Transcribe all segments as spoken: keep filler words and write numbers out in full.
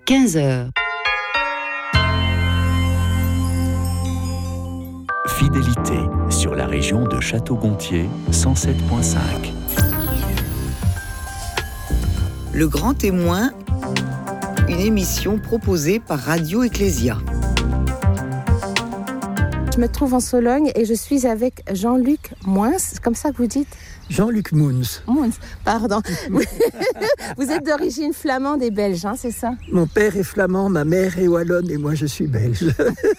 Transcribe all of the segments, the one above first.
quinze heures. Fidélité sur la région de Château-Gontier, cent sept virgule cinq. Le Grand Témoin, une émission proposée par Radio Ecclésia. Je me trouve en Sologne et je suis avec Jean-Luc Moins, c'est comme ça que vous dites ? Jean-Luc Moens. Moens, pardon. Vous êtes d'origine flamande et belge, hein, c'est ça ? Mon père est flamand, ma mère est wallonne et moi je suis belge.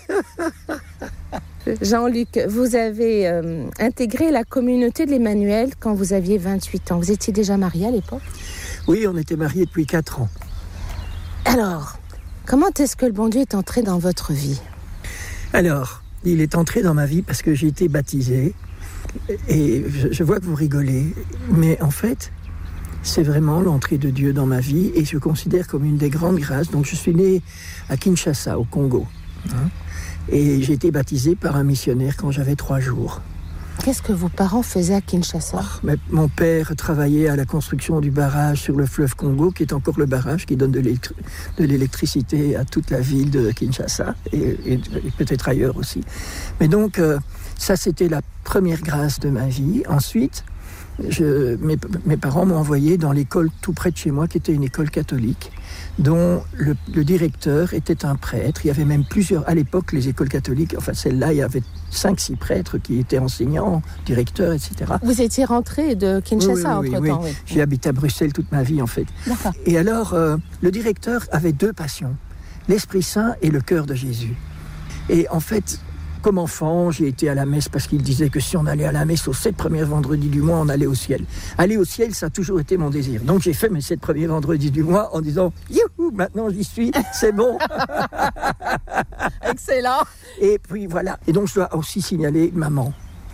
Jean-Luc, vous avez euh, intégré la communauté de l'Emmanuel quand vous aviez vingt-huit ans. Vous étiez déjà marié à l'époque ? Oui, on était mariés depuis quatre ans. Alors, comment est-ce que le bon Dieu est entré dans votre vie ? Alors, il est entré dans ma vie parce que j'ai été baptisé. Et je, je vois que vous rigolez. Mais en fait, c'est vraiment l'entrée de Dieu dans ma vie. Et je considère comme une des grandes grâces. Donc, je suis né à Kinshasa, au Congo. Hein, et j'ai été baptisé par un missionnaire quand j'avais trois jours. Qu'est-ce que vos parents faisaient à Kinshasa ? Oh, mais mon père travaillait à la construction du barrage sur le fleuve Congo, qui est encore le barrage qui donne de, l'électri- de l'électricité à toute la ville de Kinshasa, et, et, et peut-être ailleurs aussi. Mais donc, euh, ça, c'était la première grâce de ma vie. Ensuite, je, mes, mes parents m'ont envoyé dans l'école tout près de chez moi, qui était une école catholique, dont le, le directeur était un prêtre. Il y avait même plusieurs, à l'époque, les écoles catholiques, enfin celle-là, il y avait cinq, six prêtres qui étaient enseignants, directeurs, et cetera. Vous étiez rentré de Kinshasa oui, oui, entre-temps, oui. oui. J'ai habité à Bruxelles toute ma vie, en fait. D'accord. Et alors, euh, le directeur avait deux passions, l'Esprit Saint et le cœur de Jésus. Et en fait, comme enfant, j'ai été à la messe parce qu'il disait que si on allait à la messe aux sept premiers vendredis du mois, on allait au ciel. Aller au ciel, ça a toujours été mon désir. Donc j'ai fait mes sept premiers vendredis du mois en disant « Youhou, maintenant j'y suis, c'est bon !» Excellent. Et puis voilà. Et donc je dois aussi signaler maman.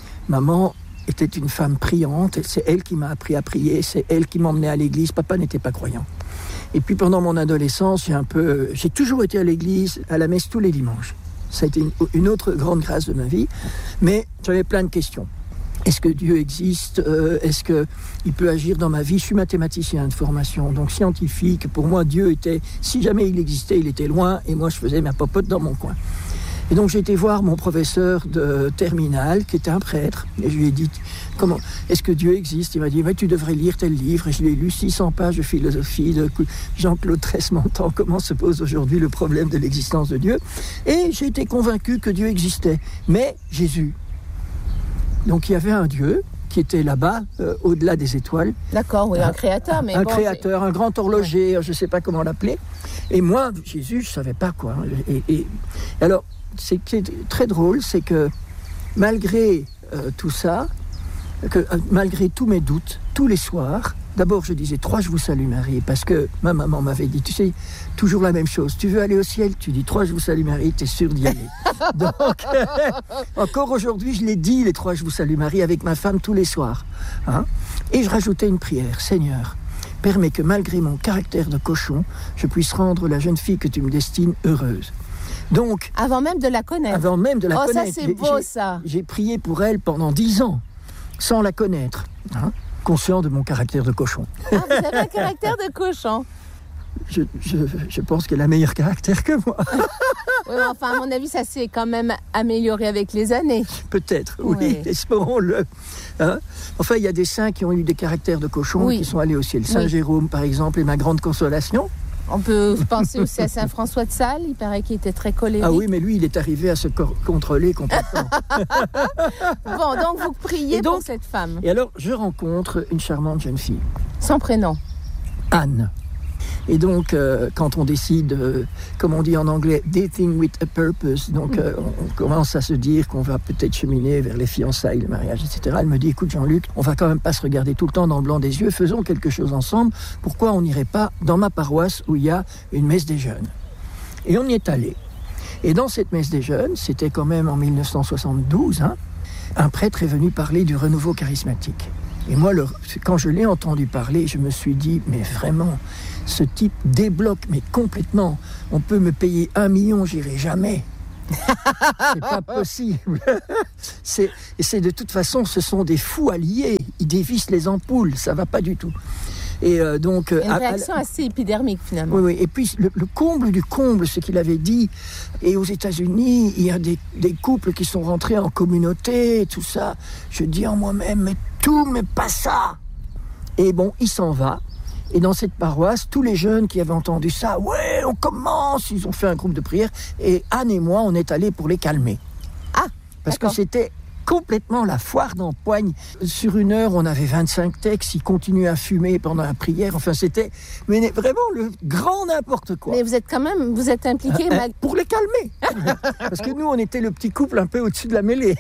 Maman était une femme priante, et c'est elle qui m'a appris à prier, c'est elle qui m'emmenait à l'église. Papa n'était pas croyant. Et puis pendant mon adolescence, j'ai un peu, j'ai toujours été à l'église, à la messe tous les dimanches. Ça a été une, une autre grande grâce de ma vie, mais j'avais plein de questions. Est-ce que Dieu existe ? euh, Est-ce qu'il peut agir dans ma vie ? Je suis mathématicien de formation, donc scientifique. Pour moi, Dieu était, si jamais il existait, il était loin, et moi je faisais ma popote dans mon coin. Et donc j'ai été voir mon professeur de terminale, qui était un prêtre, et je lui ai dit, comment, est-ce que Dieu existe ? Il m'a dit, ouais, tu devrais lire tel livre, et je l'ai lu, six cents pages de philosophie de Jean-Claude Tresse-Montant, comment se pose aujourd'hui le problème de l'existence de Dieu, et j'ai été convaincu que Dieu existait, mais Jésus. Donc il y avait un Dieu qui était là-bas, euh, au-delà des étoiles. D'accord, oui, un, un créateur, mais un bon, créateur, c'est... un grand horloger, je ne sais pas comment l'appeler. Et moi, Jésus, je ne savais pas quoi. Et, et alors, ce qui est très drôle, c'est que malgré euh, tout ça, que, euh, malgré tous mes doutes, tous les soirs, d'abord je disais « Trois, je vous salue Marie », parce que ma maman m'avait dit, tu sais, toujours la même chose, tu veux aller au ciel, tu dis « Trois, je vous salue Marie », tu es sûr d'y aller. Donc, euh, encore aujourd'hui, je l'ai dit, les Trois, je vous salue Marie, avec ma femme tous les soirs. Hein, et je rajoutais une prière, « Seigneur, permets que malgré mon caractère de cochon, je puisse rendre la jeune fille que tu me destines heureuse. » Donc, avant même de la connaître. Avant même de la oh, connaître. Oh, ça, c'est j'ai, beau, j'ai, ça. J'ai prié pour elle pendant dix ans, sans la connaître, hein, conscient de mon caractère de cochon. Ah, vous avez un caractère de cochon. Je, je, je pense qu'elle a meilleur caractère que moi. Oui, mais enfin, à mon avis, ça s'est quand même amélioré avec les années. Peut-être, oui, oui. Espérons-le. Hein, enfin, il y a des saints qui ont eu des caractères de cochon, oui, qui sont allés au ciel. Saint oui. Jérôme, par exemple, est ma grande consolation. On peut penser aussi à Saint François de Sales, il paraît qu'il était très colérique. Ah oui, mais lui, il est arrivé à se co- contrôler complètement. Bon, donc vous priez donc, pour cette femme. Et alors, je rencontre une charmante jeune fille. Son prénom ? Anne. Et donc, euh, quand on décide, euh, comme on dit en anglais, dating with a purpose, donc euh, on commence à se dire qu'on va peut-être cheminer vers les fiançailles, le mariage, et cetera. Elle me dit, écoute Jean-Luc, on va quand même pas se regarder tout le temps dans le blanc des yeux, faisons quelque chose ensemble. Pourquoi on n'irait pas dans ma paroisse où il y a une messe des jeunes ? Et on y est allé. Et dans cette messe des jeunes, c'était quand même en dix-neuf cent soixante-douze, hein, un prêtre est venu parler du renouveau charismatique. Et moi, le, quand je l'ai entendu parler, je me suis dit, mais vraiment, ce type débloque, mais complètement. On peut me payer un million, j'irai jamais. C'est pas possible. c'est, et c'est de toute façon, ce sont des fous alliés. Ils dévissent les ampoules, ça va pas du tout. Et euh, donc, une à, réaction à, assez épidermique finalement. Oui, oui. Et puis le, le comble du comble, ce qu'il avait dit. Et aux États-Unis, il y a des, des couples qui sont rentrés en communauté, et tout ça. Je dis en moi-même, mais tout, mais pas ça. Et bon, il s'en va. Et dans cette paroisse, tous les jeunes qui avaient entendu ça, ouais, on commence, ils ont fait un groupe de prière. Et Anne et moi, on est allés pour les calmer. Ah, parce d'accord. que c'était complètement la foire d'empoigne. Sur une heure, on avait vingt-cinq textes, ils continuaient à fumer pendant la prière. Enfin, c'était mais vraiment le grand n'importe quoi. Mais vous êtes quand même, vous êtes impliqué Euh, mal... pour les calmer. Parce que nous, on était le petit couple un peu au-dessus de la mêlée.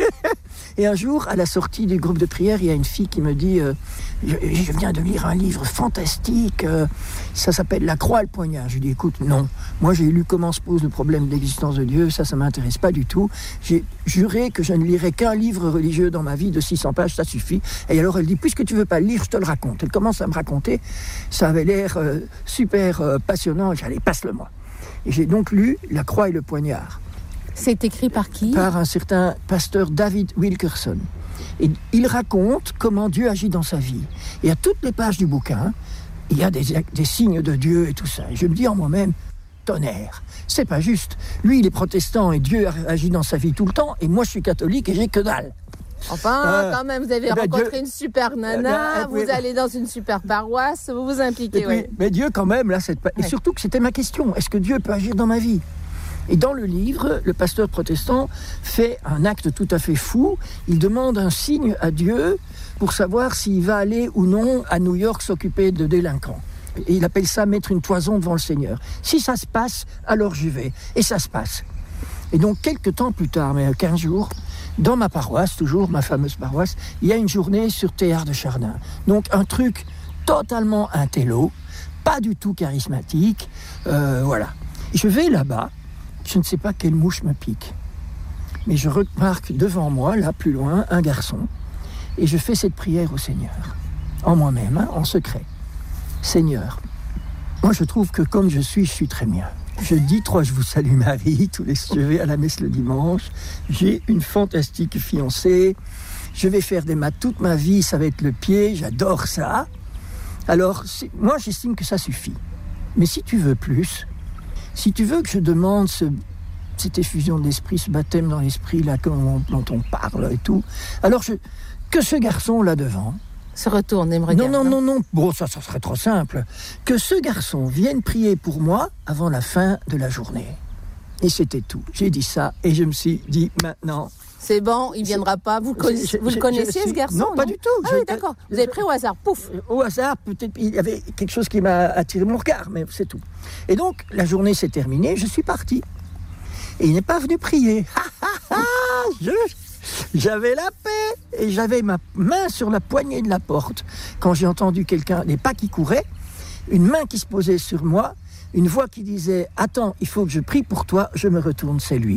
Et un jour, à la sortie du groupe de prière, il y a une fille qui me dit euh, je, je viens de lire un livre fantastique, euh, ça s'appelle La croix et le poignard. Je lui dis, écoute, non. Moi, j'ai lu Comment se pose le problème de l'existence de Dieu. Ça, ça ne m'intéresse pas du tout. J'ai juré que je ne lirais qu'un livre religieux dans ma vie de six cents pages, ça suffit. Et alors, elle dit, puisque tu ne veux pas le lire, je te le raconte. Elle commence à me raconter. Ça avait l'air euh, super euh, passionnant. J'allais, passe-le-moi. Et j'ai donc lu La croix et le poignard. C'est écrit par qui ? Par un certain pasteur David Wilkerson. Et il raconte comment Dieu agit dans sa vie. Et à toutes les pages du bouquin, il y a des, des signes de Dieu et tout ça. Et je me dis en moi-même, tonnerre, c'est pas juste. Lui, il est protestant et Dieu agit dans sa vie tout le temps. Et moi, je suis catholique et j'ai que dalle. Enfin, euh, quand même, vous avez ben rencontré Dieu, une super nana, ben, vous allez dans une super paroisse, vous vous impliquez. Et puis, ouais. Mais Dieu, quand même, là, c'est pas... Ouais. Et surtout que c'était ma question. Est-ce que Dieu peut agir dans ma vie ? Et dans le livre, le pasteur protestant fait un acte tout à fait fou. Il demande un signe à Dieu pour savoir s'il va aller ou non à New York s'occuper de délinquants. Et il appelle ça mettre une toison devant le Seigneur. Si ça se passe, alors j'y vais. Et ça se passe. Et donc, quelques temps plus tard, mais quinze jours, dans ma paroisse, toujours ma fameuse paroisse, il y a une journée sur Théard de Chardin. Donc, un truc totalement intello, pas du tout charismatique. Euh, voilà. Je vais là-bas. Je ne sais pas quelle mouche me pique. Mais je remarque devant moi, là, plus loin, un garçon. Et je fais cette prière au Seigneur. En moi-même, hein, en secret. Seigneur, moi je trouve que comme je suis, je suis très bien. Je dis trois Je vous salue Marie, tous les je vais à la messe le dimanche. J'ai une fantastique fiancée. Je vais faire des maths toute ma vie, ça va être le pied, j'adore ça. Alors, moi j'estime que ça suffit. Mais si tu veux plus... Si tu veux que je demande ce, cette effusion de l'esprit, ce baptême dans l'esprit là, dont on parle et tout, alors je, que ce garçon là devant se retourne et me regarde. Non, non, non, non. Bon, ça, ça serait trop simple. Que ce garçon vienne prier pour moi avant la fin de la journée. Et c'était tout. J'ai dit ça et je me suis dit maintenant. C'est bon, il ne viendra pas. Vous, connaissez, je, vous je, le connaissiez, je, je, ce garçon? Non, non, pas du tout. Ah je, oui, d'accord. Vous avez pris au hasard, pouf. Au hasard, peut-être, il y avait quelque chose qui m'a attiré mon regard, mais c'est tout. Et donc, la journée s'est terminée, je suis parti. Et il n'est pas venu prier. je, j'avais la paix et j'avais ma main sur la poignée de la porte. Quand j'ai entendu quelqu'un, des pas qui couraient, une main qui se posait sur moi, une voix qui disait « Attends, il faut que je prie pour toi », je me retourne, c'est lui.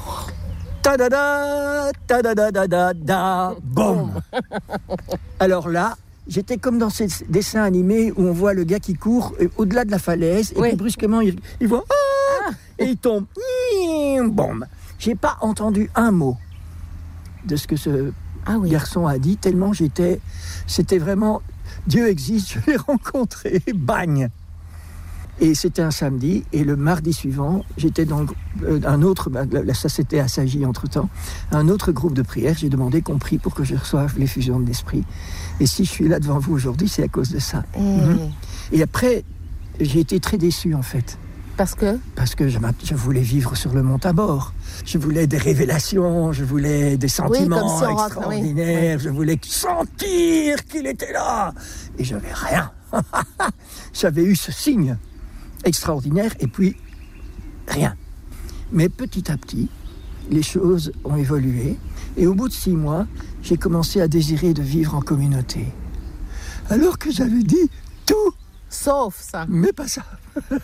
Ta-da-da, ta-da-da-da-da-da, boum. Alors là, j'étais comme dans ces dessins animés où on voit le gars qui court au-delà de la falaise et oui. Puis brusquement, il, il voit ah, ah. Et il tombe. Boum. J'ai pas entendu un mot de ce que ce ah oui. garçon a dit, tellement j'étais... C'était vraiment... Dieu existe, je l'ai rencontré, bang. Et c'était un samedi, et le mardi suivant, j'étais dans euh, un autre, bah, ça c'était assagi entre-temps, un autre groupe de prière, j'ai demandé qu'on prie pour que je reçoive l'effusion de l'esprit. Et si je suis là devant vous aujourd'hui, c'est à cause de ça. Mmh. Mmh. Et après, j'ai été très déçu en fait. Parce que Parce que je, je voulais vivre sur le mont Tabor. Je voulais des révélations, je voulais des sentiments oui, si extraordinaires, oui. Je voulais sentir qu'il était là. Et je n'avais rien. J'avais eu ce signe extraordinaire et puis rien. Mais petit à petit, les choses ont évolué et au bout de six mois, j'ai commencé à désirer de vivre en communauté. Alors que j'avais dit tout. Sauf ça. Mais pas ça.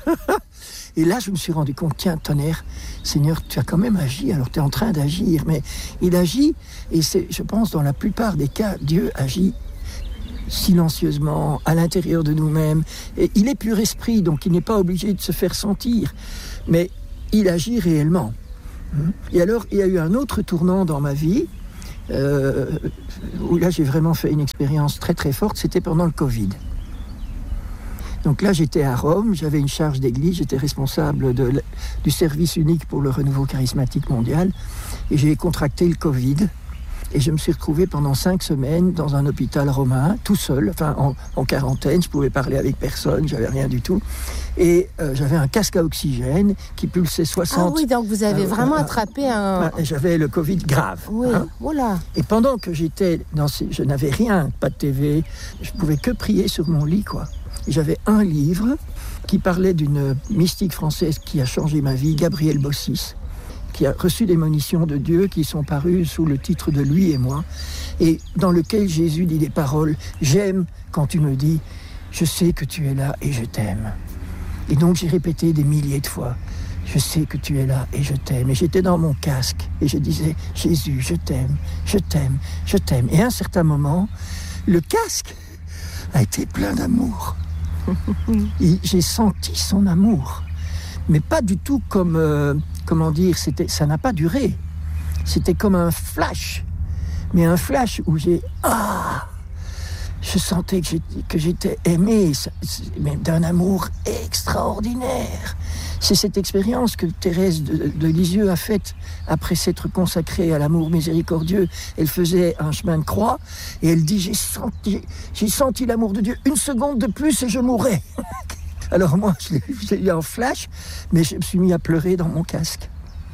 Et là, je me suis rendu compte, tiens, tonnerre, Seigneur, tu as quand même agi, alors tu es en train d'agir, mais il agit, et c'est, je pense, dans la plupart des cas, Dieu agit silencieusement, à l'intérieur de nous-mêmes. Et il est pur esprit, donc il n'est pas obligé de se faire sentir, mais il agit réellement. Et alors, il y a eu un autre tournant dans ma vie, euh, où là, j'ai vraiment fait une expérience très très forte, c'était pendant le Covid. Donc là, j'étais à Rome, j'avais une charge d'église, j'étais responsable de, du service unique pour le renouveau charismatique mondial. Et j'ai contracté le Covid. Et je me suis retrouvé pendant cinq semaines dans un hôpital romain, tout seul, enfin en, en quarantaine. Je pouvais parler avec personne, j'avais rien du tout. Et euh, j'avais un casque à oxygène qui pulsait soixante. Ah oui, donc vous avez euh, vraiment euh, attrapé un... J'avais le Covid grave. Oui, hein. Voilà. Et pendant que j'étais dans ces... Je n'avais rien, pas de T V, je pouvais que prier sur mon lit, quoi. Et j'avais un livre qui parlait d'une mystique française qui a changé ma vie, Gabrielle Bossis, qui a reçu des monitions de Dieu qui sont parues sous le titre de Lui et moi, et dans lequel Jésus dit des paroles « J'aime quand tu me dis, je sais que tu es là et je t'aime ». Et donc j'ai répété des milliers de fois « Je sais que tu es là et je t'aime ». Et j'étais dans mon casque et je disais « Jésus, je t'aime, je t'aime, je t'aime ». Et à un certain moment, le casque a été plein d'amour. Et j'ai senti son amour, mais pas du tout comme... Euh, Comment dire, c'était, ça n'a pas duré. C'était comme un flash. Mais un flash où j'ai... Ah Je sentais que j'étais, que j'étais aimé, mais d'un amour extraordinaire. C'est cette expérience que Thérèse de, de Lisieux a faite après s'être consacrée à l'amour miséricordieux. Elle faisait un chemin de croix et elle dit, j'ai senti, j'ai senti l'amour de Dieu une seconde de plus et je mourrais. Alors moi, j'ai eu un flash, mais je me suis mis à pleurer dans mon casque.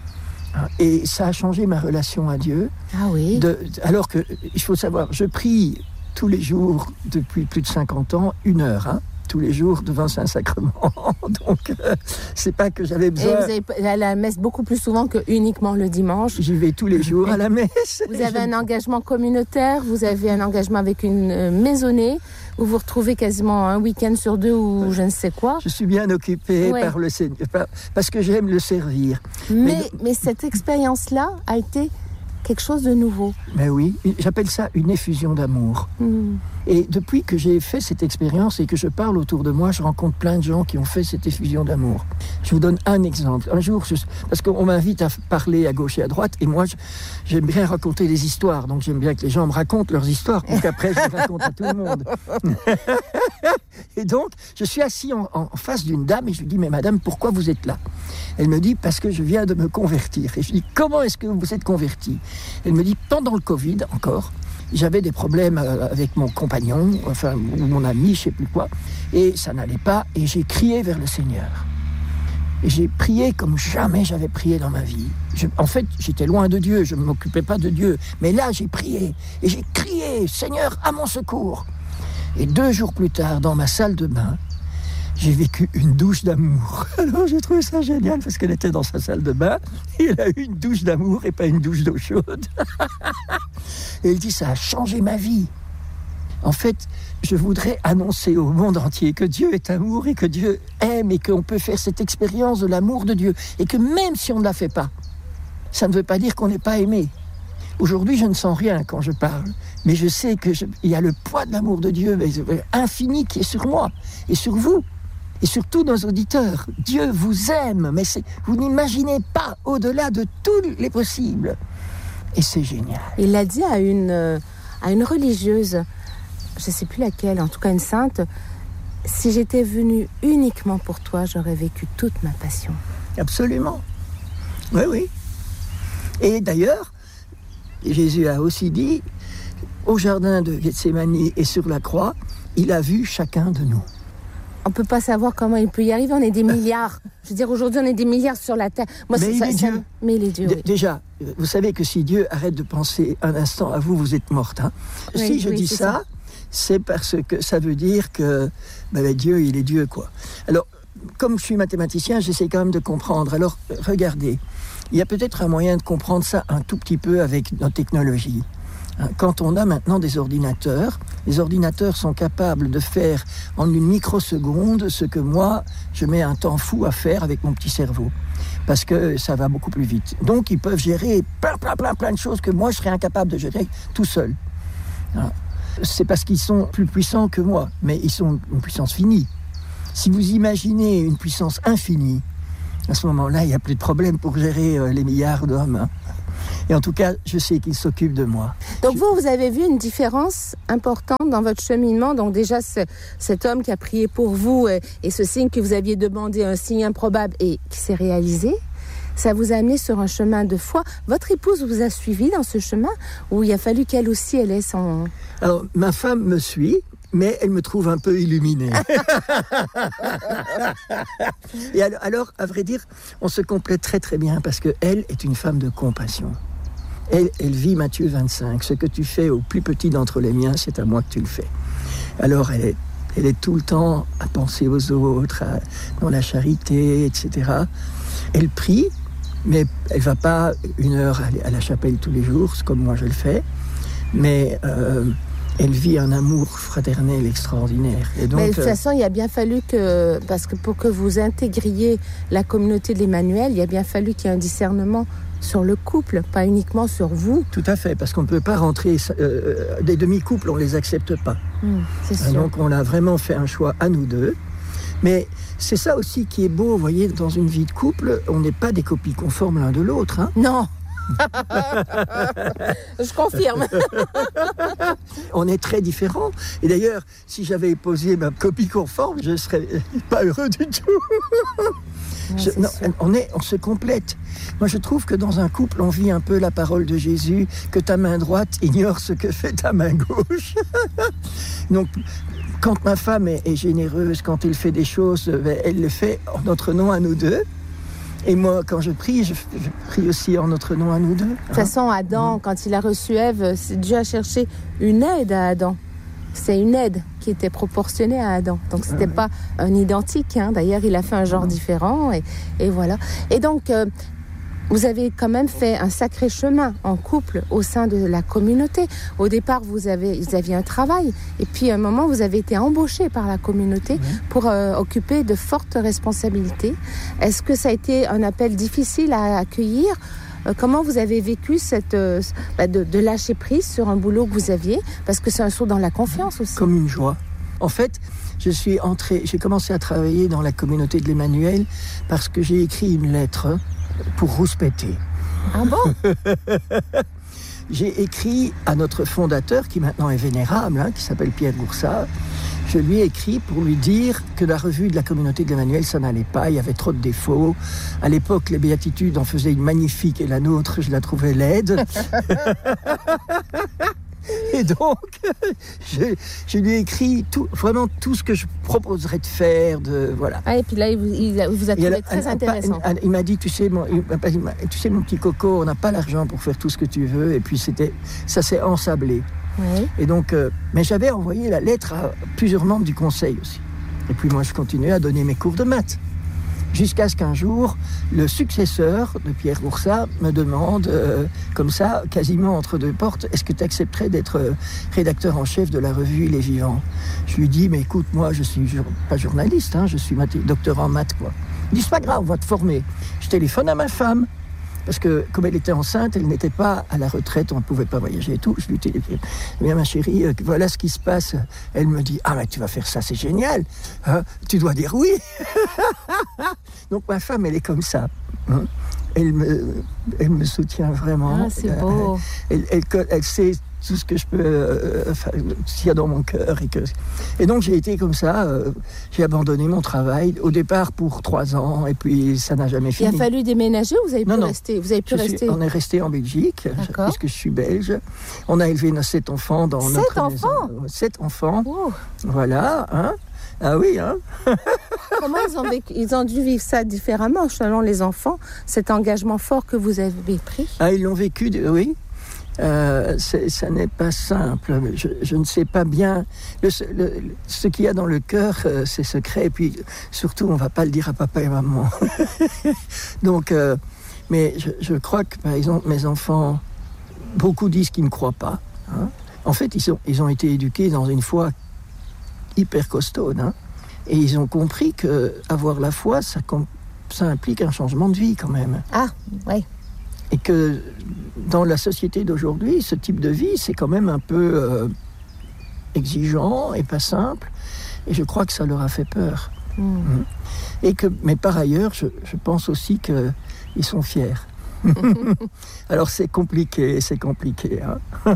Et ça a changé ma relation à Dieu. Ah oui. De, alors que, il faut savoir, je prie tous les jours, depuis plus de cinquante ans, une heure, hein, tous les jours devant Saint-Sacrement. Donc, euh, c'est pas que j'avais besoin... Et vous allez à la messe beaucoup plus souvent que uniquement le dimanche. J'y vais tous les jours à la messe. Vous avez un engagement communautaire, vous avez un engagement avec une euh, maisonnée, où vous retrouvez quasiment un week-end sur deux ou je ne sais quoi. Je suis bien occupé ouais. par le Seigneur, parce que j'aime le servir. Mais, mais, mais cette expérience-là a été quelque chose de nouveau. Mais oui, j'appelle ça une effusion d'amour. Mm. Et depuis que j'ai fait cette expérience et que je parle autour de moi, je rencontre plein de gens qui ont fait cette effusion d'amour. Je vous donne un exemple. Un jour, je, parce qu'on m'invite à parler à gauche et à droite, et moi, je, j'aime bien raconter des histoires. Donc j'aime bien que les gens me racontent leurs histoires, pour qu'après, je les raconte à tout le monde. Et donc, je suis assis en, en face d'une dame et je lui dis, mais madame, pourquoi vous êtes là ? Elle me dit, parce que je viens de me convertir. Et je lui dis, comment est-ce que vous vous êtes converti ? Elle me dit, pendant le Covid, encore, j'avais des problèmes avec mon compagnon, enfin, ou mon ami, je ne sais plus quoi, et ça n'allait pas, et j'ai crié vers le Seigneur. Et j'ai prié comme jamais j'avais prié dans ma vie. Je, en fait, j'étais loin de Dieu, je ne m'occupais pas de Dieu, mais là, j'ai prié, et j'ai crié, Seigneur, à mon secours. Et deux jours plus tard, dans ma salle de bain, j'ai vécu une douche d'amour. Alors j'ai trouvé ça génial parce qu'elle était dans sa salle de bain et elle a eu une douche d'amour et pas une douche d'eau chaude. Et elle dit, ça a changé ma vie. En fait, je voudrais annoncer au monde entier que Dieu est amour et que Dieu aime et qu'on peut faire cette expérience de l'amour de Dieu. Et que même si on ne la fait pas, ça ne veut pas dire qu'on n'est pas aimé. Aujourd'hui, je ne sens rien quand je parle, mais je sais qu'il y a le poids de l'amour de Dieu infini qui est sur moi et sur vous. Et surtout nos auditeurs, Dieu vous aime, mais c'est, vous n'imaginez pas au-delà de tous les possibles. Et c'est génial. Il l'a dit à une, à une religieuse, je ne sais plus laquelle, en tout cas une sainte, si j'étais venue uniquement pour toi, j'aurais vécu toute ma passion. Absolument. Oui, oui. Et d'ailleurs, Jésus a aussi dit, au jardin de Gethsémani et sur la croix, il a vu chacun de nous. On ne peut pas savoir comment il peut y arriver, on est des milliards. Je veux dire, aujourd'hui, on est des milliards sur la Terre. Moi, mais, c'est, il ça, est ça, Dieu. mais il est Dieu. D- oui. Déjà, vous savez que si Dieu arrête de penser un instant à vous, vous êtes morte. Hein. Oui, si je oui, dis c'est ça, ça, c'est parce que ça veut dire que ben, Dieu, il est Dieu, quoi. Alors, comme je suis mathématicien, j'essaie quand même de comprendre. Alors, regardez, il y a peut-être un moyen de comprendre ça un tout petit peu avec nos technologies. Quand on a maintenant des ordinateurs, les ordinateurs sont capables de faire en une microseconde ce que moi, je mets un temps fou à faire avec mon petit cerveau. Parce que ça va beaucoup plus vite. Donc, ils peuvent gérer plein, plein, plein, plein de choses que moi, je serais incapable de gérer tout seul. C'est parce qu'ils sont plus puissants que moi, mais ils sont une puissance finie. Si vous imaginez une puissance infinie, à ce moment-là, il n'y a plus de problème pour gérer les milliards d'hommes. Et en tout cas, je sais qu'il s'occupe de moi. Donc je... vous, vous avez vu une différence importante dans votre cheminement. Donc déjà, ce, cet homme qui a prié pour vous et, et ce signe que vous aviez demandé, un signe improbable et qui s'est réalisé, ça vous a amené sur un chemin de foi. Votre épouse vous a suivi dans ce chemin où il a fallu qu'elle aussi, elle ait son... Alors, ma femme me suit, mais elle me trouve un peu illuminée. Et alors, alors, à vrai dire, on se complète très très bien parce qu'elle est une femme de compassion. Elle, elle vit Matthieu vingt-cinq. Ce que tu fais au plus petit d'entre les miens, c'est à moi que tu le fais. Alors, elle est, elle est tout le temps à penser aux autres, à, dans la charité, et cetera. Elle prie, mais elle ne va pas une heure à la chapelle tous les jours, comme moi je le fais. Mais... Euh, elle vit un amour fraternel extraordinaire. Et donc, mais de toute façon, il a bien fallu que, parce que pour que vous intégriez la communauté de l'Emmanuel, il a bien fallu qu'il y ait un discernement sur le couple, pas uniquement sur vous. Tout à fait, parce qu'on ne peut pas rentrer... Euh, des demi-couples, on ne les accepte pas. Mmh, c'est sûr. Donc on a vraiment fait un choix à nous deux. Mais c'est ça aussi qui est beau, vous voyez, dans une vie de couple, on n'est pas des copies conformes l'un de l'autre. Hein. Non. Je confirme. On est très différents. Et d'ailleurs, si j'avais épousé ma copie conforme, je ne serais pas heureux du tout. Non, je, non, on, est, on se complète. Moi, je trouve que dans un couple, on vit un peu la parole de Jésus, que ta main droite ignore ce que fait ta main gauche. Donc, quand ma femme est, est généreuse, quand elle fait des choses, elle le fait en notre nom à nous deux. Et moi, quand je prie, je, je prie aussi en notre nom à nous deux. De toute façon, Adam, mmh. quand il a reçu Ève, Dieu a cherché une aide à Adam. C'est une aide qui était proportionnée à Adam. Donc, c'était ah, ouais. pas un identique. Hein. D'ailleurs, il a fait un genre non. différent. Et, et voilà. Et donc, euh, vous avez quand même fait un sacré chemin en couple au sein de la communauté. Au départ, vous, avez, vous aviez un travail. Et puis, à un moment, vous avez été embauché par la communauté oui. pour euh, occuper de fortes responsabilités. Est-ce que ça a été un appel difficile à accueillir ? euh, Comment vous avez vécu cette, euh, bah, de, de lâcher prise sur un boulot que vous aviez ? Parce que c'est un saut dans la confiance aussi. Comme une joie. En fait, je suis entré, j'ai commencé à travailler dans la communauté de l'Emmanuel parce que j'ai écrit une lettre pour rouspéter. Ah bon ? J'ai écrit à notre fondateur, qui maintenant est vénérable, hein, qui s'appelle Pierre Goursat. Je lui ai écrit pour lui dire que la revue de la communauté de l'Emmanuel, ça n'allait pas, il y avait trop de défauts. À l'époque, les Béatitudes en faisaient une magnifique et la nôtre, je la trouvais laide. Et donc, je, je lui ai écrit tout, vraiment tout ce que je proposerais de faire. De, voilà. Ah, et puis là, il vous, il vous a trouvé elle, très elle, intéressant. Elle, il m'a dit, tu sais, mon, il m'a, tu sais, mon petit coco, on n'a pas l'argent pour faire tout ce que tu veux. Et puis, c'était, ça s'est ensablé. Oui. Et donc, euh, mais j'avais envoyé la lettre à plusieurs membres du conseil aussi. Et puis, moi, je continuais à donner mes cours de maths. Jusqu'à ce qu'un jour, le successeur de Pierre Goursat me demande, euh, comme ça, quasiment entre deux portes, est-ce que tu accepterais d'être euh, rédacteur en chef de la revue Il est vivant ? Je lui dis, mais écoute, moi, je suis jour- pas journaliste, hein, je suis math- docteur en maths, quoi. Il dit, c'est pas grave, on va te former. Je téléphone à ma femme, parce que comme elle était enceinte, elle n'était pas à la retraite, on ne pouvait pas voyager et tout. Je lui téléphone, eh bien ma chérie, euh, voilà ce qui se passe. Elle me dit, ah mais tu vas faire ça, c'est génial. Hein, tu dois dire oui. Donc ma femme, elle est comme ça. Hein. Elle me, elle me soutient vraiment. Ah, c'est beau. Elle, elle, elle, elle sait tout ce que je peux, euh, enfin, s'il y a dans mon cœur. Et, que... et donc j'ai été comme ça, euh, j'ai abandonné mon travail, au départ pour trois ans, et puis ça n'a jamais fini. Il a fallu déménager ou vous avez pu non, non. rester vous avez pu je rester suis, On est resté en Belgique, D'accord. puisque je suis belge. On a élevé nos sept enfants dans sept notre enfants maison. Sept enfants Wow. Voilà, hein. Ah oui, hein. Comment ils ont, vécu, ils ont dû vivre ça différemment selon les enfants, cet engagement fort que vous avez pris? Ah, ils l'ont vécu, oui. Euh, c'est, ça n'est pas simple. Je, je ne sais pas bien. Le, le, ce qu'il y a dans le cœur, euh, c'est secret. Et puis, surtout, on ne va pas le dire à papa et maman. Donc, euh, mais je, je crois que, par exemple, mes enfants, beaucoup disent qu'ils ne croient pas. Hein. En fait, ils, sont, ils ont été éduqués dans une foi hyper costaude. Hein. Et ils ont compris qu'avoir la foi, ça, ça implique un changement de vie quand même. Ah, oui. Et que dans la société d'aujourd'hui, ce type de vie, c'est quand même un peu euh, exigeant et pas simple. Et je crois que ça leur a fait peur. Mmh. Et que, mais par ailleurs, je, je pense aussi qu'ils sont fiers. Alors c'est compliqué, c'est compliqué. Hein.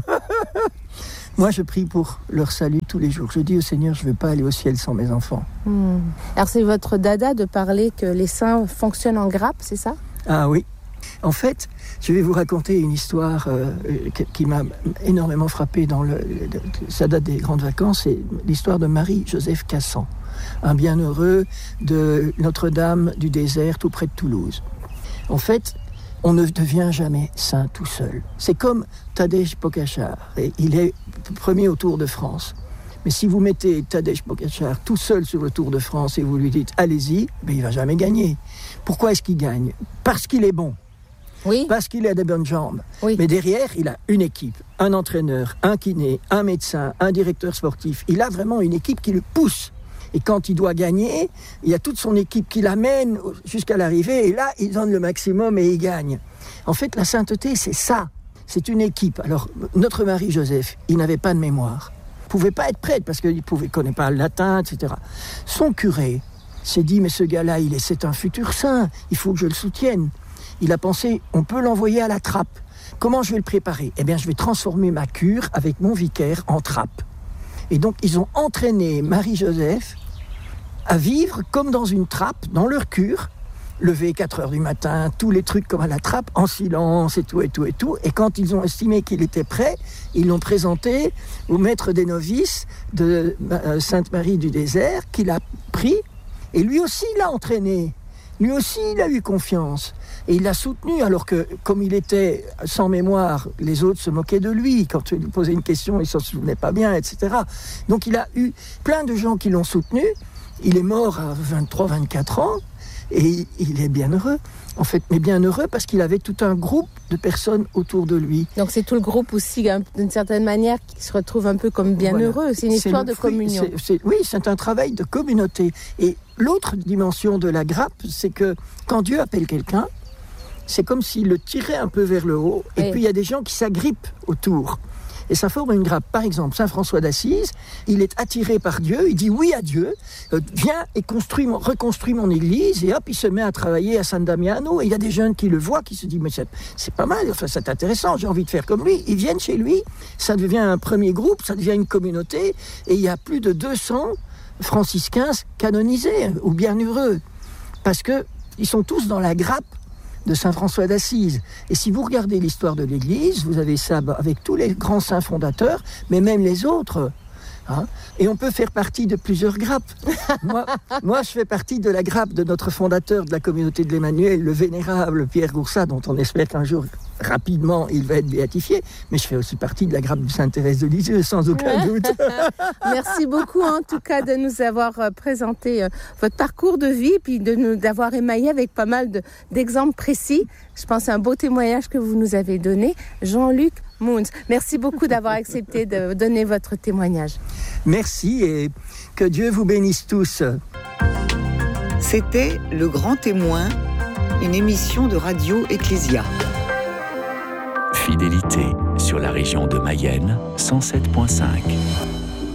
Moi, je prie pour leur salut tous les jours. Je dis au Seigneur, je ne veux pas aller au ciel sans mes enfants. Mmh. Alors c'est votre dada de parler que les saints fonctionnent en grappe, c'est ça ? Ah oui. En fait, je vais vous raconter une histoire euh, qui m'a énormément frappé. Dans le, ça date des grandes vacances, c'est l'histoire de Marie-Joseph Cassan, un bienheureux de Notre-Dame du Désert, tout près de Toulouse. En fait, on ne devient jamais saint tout seul. C'est comme Tadej Pogačar, et il est premier au Tour de France. Mais si vous mettez Tadej Pogačar tout seul sur le Tour de France et vous lui dites « allez-y », ben il ne va jamais gagner. Pourquoi est-ce qu'il gagne ? Parce qu'il est bon. Oui. Parce qu'il a des bonnes jambes. Oui. Mais derrière, il a une équipe, un entraîneur, un kiné, un médecin, un directeur sportif. Il a vraiment une équipe qui le pousse. Et quand il doit gagner, il y a toute son équipe qui l'amène jusqu'à l'arrivée. Et là, il donne le maximum et il gagne. En fait, la sainteté, c'est ça. C'est une équipe. Alors, notre Marie-Joseph, il n'avait pas de mémoire. Il ne pouvait pas être prêtre parce qu'il ne connaissait pas le latin, et cetera. Son curé s'est dit, mais ce gars-là, il est, c'est un futur saint. Il faut que je le soutienne. Il a pensé, on peut l'envoyer à la trappe. Comment je vais le préparer ? Eh bien, je vais transformer ma cure avec mon vicaire en trappe. Et donc, ils ont entraîné Marie-Joseph à vivre comme dans une trappe, dans leur cure, lever quatre heures du matin, tous les trucs comme à la trappe, en silence et tout, et tout, et tout. Et quand ils ont estimé qu'il était prêt, ils l'ont présenté au maître des novices de Sainte-Marie du Désert, qu'il a pris, et lui aussi l'a entraîné. Lui aussi, il a eu confiance. Et il l'a soutenu, alors que, comme il était sans mémoire, les autres se moquaient de lui. Quand tu lui posais une question, il ne s'en souvenait pas bien, et cetera. Donc il a eu plein de gens qui l'ont soutenu. Il est mort à vingt-trois vingt-quatre ans, et il est bien heureux. En fait, mais bien heureux parce qu'il avait tout un groupe de personnes autour de lui. Donc c'est tout le groupe aussi, hein, d'une certaine manière, qui se retrouve un peu comme bien voilà. heureux. C'est une c'est histoire de fruit, communion. C'est, c'est, oui, c'est un travail de communauté. Et l'autre dimension de la grappe, c'est que quand Dieu appelle quelqu'un, c'est comme s'il le tirait un peu vers le haut, et oui. puis il y a des gens qui s'agrippent autour. Et ça forme une grappe. Par exemple, Saint François d'Assise, il est attiré par Dieu, il dit oui à Dieu, euh, viens et construis mon, reconstruis mon église, et hop, il se met à travailler à San Damiano, et il y a des jeunes qui le voient, qui se disent, mais c'est, c'est pas mal, enfin, c'est intéressant, j'ai envie de faire comme lui. Ils viennent chez lui, ça devient un premier groupe, ça devient une communauté, et il y a plus de deux cents franciscains canonisés, ou bienheureux, parce qu'ils sont tous dans la grappe de Saint François d'Assise. Et si vous regardez l'histoire de l'Église, vous avez ça avec tous les grands saints fondateurs, mais même les autres. Hein, et on peut faire partie de plusieurs grappes. moi, moi, je fais partie de la grappe de notre fondateur de la communauté de l'Emmanuel, le vénérable Pierre Goursat, dont on espère qu'un jour, rapidement, il va être béatifié. Mais je fais aussi partie de la grappe de Sainte Thérèse de Lisieux, sans aucun doute. Merci beaucoup, en tout cas, de nous avoir présenté euh, votre parcours de vie, puis de nous d'avoir émaillé avec pas mal de, d'exemples précis. Je pense que c'est un beau témoignage que vous nous avez donné. Jean-Luc Moons, merci beaucoup d'avoir accepté de donner votre témoignage. Merci et que Dieu vous bénisse tous. C'était Le Grand Témoin, une émission de Radio Ecclésia. Fidélité sur la région de Mayenne, cent sept virgule cinq.